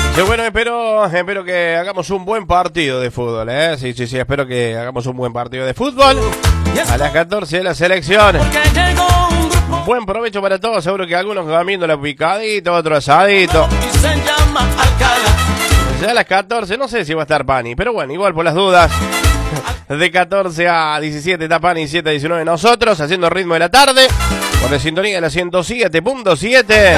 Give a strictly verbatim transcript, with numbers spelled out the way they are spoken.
Sí, bueno, espero, espero que hagamos un buen partido de fútbol, ¿eh? Sí, sí, sí, espero que hagamos un buen partido de fútbol. A las catorce de la selección. Buen provecho para todos, seguro que algunos van viendo la picadita, otro asadito. Ya a las catorce, no sé si va a estar Pani, pero bueno, igual por las dudas. De catorce a diecisiete está Pani, siete a diecinueve nosotros, haciendo ritmo de la tarde. Por la sintonía de la ciento siete punto siete.